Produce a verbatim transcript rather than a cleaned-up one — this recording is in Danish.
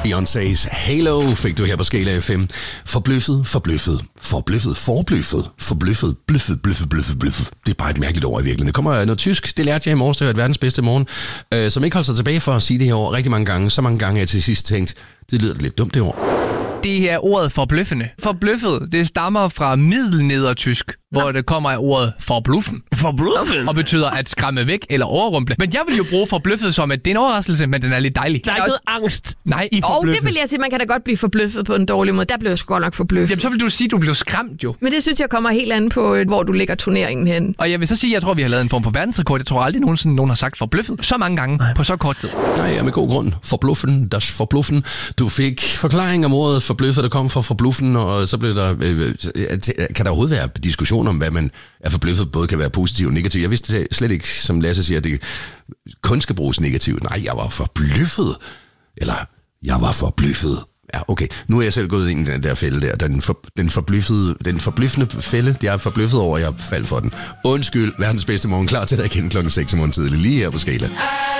Beyoncé's Halo fik du her på Skala F M. Forbløffet, forbløffet, forbløffet, forbløffet, forbløffet, bløffet, bløffet, bløffet, bløffet. Det er bare et mærkeligt ord i virkeligheden. Det kommer noget tysk, det lærte jeg i morges, det var et verdens bedste morgen, øh, som ikke holdt sig tilbage for at sige det her ord rigtig mange gange. Så mange gange, at jeg til sidst tænkt, det lyder lidt dumt det ord. Det her ordet forbløffende. Forbløffet, det stammer fra middelnedertysk, Nå. hvor det kommer af ordet forbluffen. Forbløffet? Og betyder at skræmme væk eller overrumple. Men jeg vil jo bruge forbløffet som, at det er en overraskelse, men den er lidt dejlig. Der er ikke noget angst Nej, i Og forbløffet. det vil jeg sige, man kan da godt blive forbløffet på en dårlig måde. Der blev jeg sgu godt nok forbløffet. Jamen, så vil du sige, at du blev skræmt jo. Men det synes jeg kommer helt an på, hvor du lægger turneringen hen. Og jeg vil så sige, at jeg tror, vi har lavet en form for verdensrekord. Jeg tror aldrig nogensinde, nogen har sagt forbløffet så mange gange Nej. på så kort tid. Nej, ja, med god grund. Forbluffen, das forbluffen. Du fik forklaring om ordet forbløffet, der kom fra forbluffen, og så blev der... Øh, kan der overhovedet være diskussion om, hvad man er forbløffet, både kan være positiv og negativ? Jeg vidste slet ikke, som Lasse siger, at det kun skal bruges negativt. Nej, jeg var forbløffet. Eller, jeg var forbløffet. Ja, okay. Nu er jeg selv gået ind i den der fælde der. Den, for, den, forbløffede, den forbløffende fælde, jeg er forbløffet over, jeg faldt for den. Undskyld, verdens bedste morgen. Klar til dig igen klokken seks om morgenen tidlig, lige her på Skala.